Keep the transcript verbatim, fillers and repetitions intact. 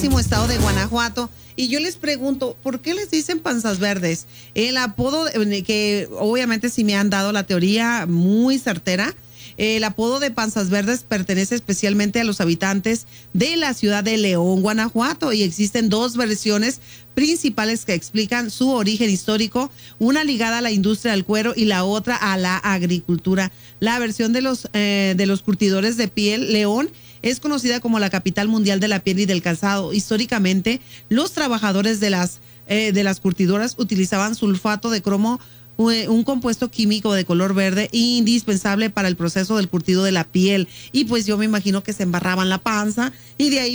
Estado de Guanajuato, y yo les pregunto, ¿por qué les dicen panzas verdes? El apodo de, que obviamente sí me han dado la teoría muy certera. El apodo de panzas verdes pertenece especialmente a los habitantes de la ciudad de León, Guanajuato, y existen dos versiones principales que explican su origen histórico, una ligada a la industria del cuero y la otra a la agricultura. La versión de los eh, de los curtidores de piel, León es conocida como la capital mundial de la piel y del calzado. Históricamente, los trabajadores de las eh, de las curtidoras utilizaban sulfato de cromo, un compuesto químico de color verde indispensable para el proceso del curtido de la piel. Y pues yo me imagino que se embarraban la panza y de ahí